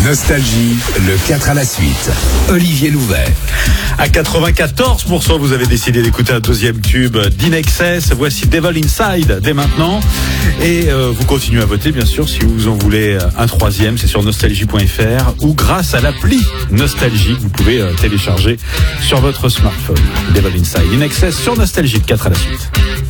Nostalgie, le 4 à la suite. Olivier Louvet. À 94%, vous avez décidé d'écouter un deuxième tube d'Inexcess. Voici Devil Inside dès maintenant. Et vous continuez à voter, bien sûr, si vous en voulez un troisième. C'est sur nostalgie.fr ou grâce à l'appli Nostalgie, vous pouvez télécharger sur votre smartphone. Devil Inside, Inexcess sur Nostalgie, 4 à la suite.